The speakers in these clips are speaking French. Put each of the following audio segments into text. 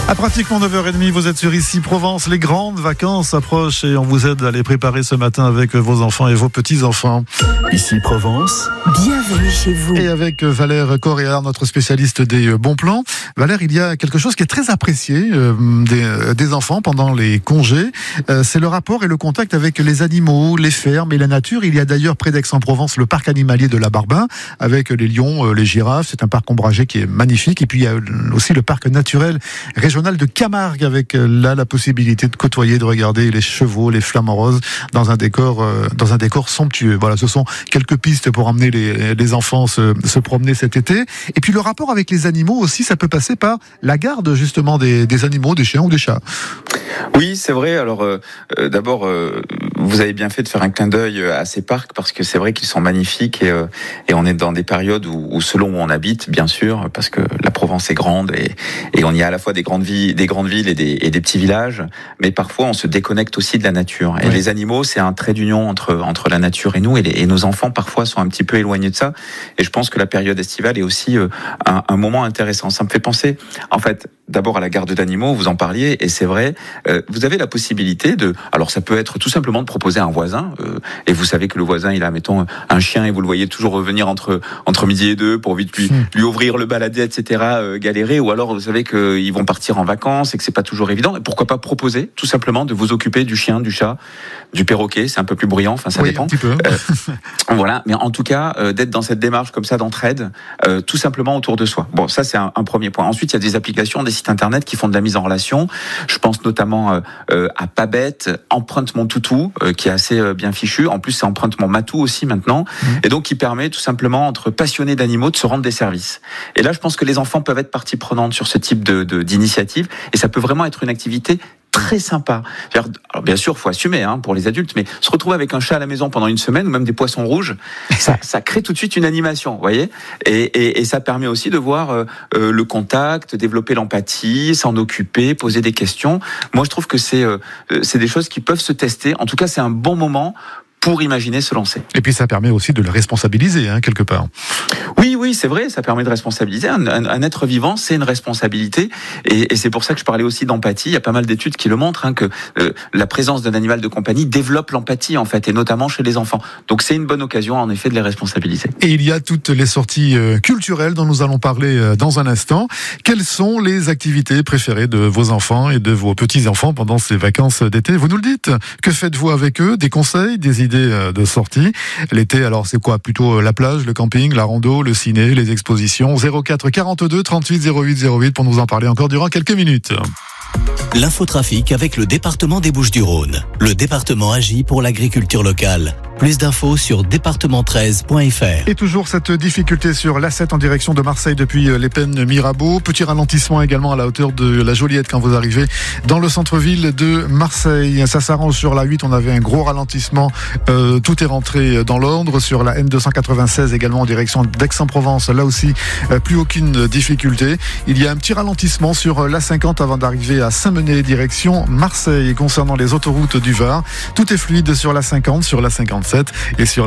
À pratiquement 9h30, vous êtes sur Ici Provence. Les grandes vacances approchent et on vous aide à les préparer ce matin avec vos enfants et vos petits-enfants. Ici Provence. Bienvenue chez vous. Et avec Valère Corréard, notre spécialiste des bons plans. Valère, il y a quelque chose qui est très apprécié des enfants pendant les congés. C'est le rapport et le contact avec les animaux, les fermes et la nature. Il y a d'ailleurs près d'Aix-en-Provence le parc animalier de la Barbin avec les lions, les girafes. C'est un parc ombragé qui est magnifique. Et puis il y a aussi le parc naturel régional de Camargue avec là la possibilité de côtoyer, de regarder les chevaux, les flamants roses dans un décor somptueux. Voilà, ce sont quelques pistes pour emmener les enfants se promener cet été. Et puis le rapport avec les animaux aussi, ça peut passer par la garde justement des animaux, des chiens ou des chats. Oui, c'est vrai. Alors d'abord, vous avez bien fait de faire un clin d'œil à ces parcs parce que c'est vrai qu'ils sont magnifiques et on est dans des périodes où selon où on habite, bien sûr, parce que la Provence est grande et on y a à la fois des grandes villes et des petits villages, mais parfois on se déconnecte aussi de la nature. Et les animaux, c'est un trait d'union entre la nature et nous, et nos enfants parfois sont un petit peu éloignés de ça. Et je pense que la période estivale est aussi un moment intéressant. Ça me fait penser, en fait, d'abord à la garde d'animaux, vous en parliez, et c'est vrai, vous avez la possibilité alors ça peut être tout simplement de proposer à un voisin, et vous savez que le voisin, il a, mettons, un chien, et vous le voyez toujours revenir entre midi et 2 pour vite lui ouvrir le balader, etc., galérer, ou alors vous savez qu'ils vont partir en vacances et que c'est pas toujours évident, et pourquoi pas proposer tout simplement de vous occuper du chien, du chat, du perroquet, c'est un peu plus bruyant, enfin ça dépend. Un petit peu. Voilà, mais en tout cas, d'être dans cette démarche comme ça d'entraide, tout simplement autour de soi. Bon, ça c'est un premier point. Ensuite, il y a des applications, des sites internet qui font de la mise en relation. Je pense notamment à Pabette, Empreinte mon toutou, qui est assez bien fichu. En plus, c'est Empreinte mon matou aussi maintenant, et donc qui permet tout simplement entre passionnés d'animaux de se rendre des services. Et là, je pense que les enfants peuvent être partie prenante sur ce type d'initiative, et ça peut vraiment être une activité très sympa. Alors bien sûr, faut assumer pour les adultes, mais se retrouver avec un chat à la maison pendant une semaine ou même des poissons rouges, ça crée tout de suite une animation, vous voyez, et ça permet aussi de voir le contact, développer l'empathie, s'en occuper, poser des questions. Moi, je trouve que c'est des choses qui peuvent se tester. En tout cas, c'est un bon moment pour imaginer se lancer. Et puis ça permet aussi de le responsabiliser, quelque part. Oui, c'est vrai, ça permet de responsabiliser. Un être vivant, c'est une responsabilité, et c'est pour ça que je parlais aussi d'empathie. Il y a pas mal d'études qui le montrent, que la présence d'un animal de compagnie développe l'empathie, en fait, et notamment chez les enfants. Donc c'est une bonne occasion, en effet, de les responsabiliser. Et il y a toutes les sorties culturelles dont nous allons parler dans un instant. Quelles sont les activités préférées de vos enfants et de vos petits-enfants pendant ces vacances d'été? Vous nous le dites. Que faites-vous avec eux? Des conseils, des idées de sortie? L'été, alors c'est quoi? Plutôt la plage, le camping, la rando, le ciné, les expositions. 04 42 38 08 08 pour nous en parler encore durant quelques minutes. L'infotrafic avec le département des Bouches-du-Rhône. Le département agit pour l'agriculture locale. Plus d'infos sur département13.fr. Et toujours cette difficulté sur l'A7 en direction de Marseille depuis les Pennes Mirabeau. Petit ralentissement également à la hauteur de la Joliette quand vous arrivez dans le centre-ville de Marseille. Ça s'arrange sur la 8, on avait un gros ralentissement. Tout est rentré dans l'ordre. Sur la N296 également en direction d'Aix-en-Provence, là aussi plus aucune difficulté. Il y a un petit ralentissement sur l'A50 avant d'arriver à Saint-Menet direction Marseille. Et concernant les autoroutes du Var, tout est fluide sur l'A50, sur l'A57 et sur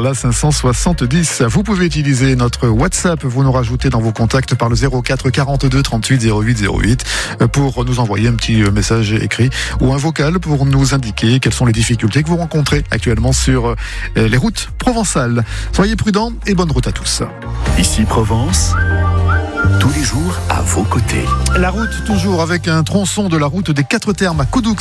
l'A570. Vous pouvez utiliser notre WhatsApp, vous nous rajoutez dans vos contacts par le 04 42 38 08 08 pour nous envoyer un petit message écrit ou un vocal pour nous indiquer quelles sont les difficultés que vous rencontrez actuellement sur les routes provençales. Soyez prudents et bonne route à tous. Ici Provence, tous les jours à vos côtés. La route toujours avec un tronçon de la route des 4 Termes à Coudoux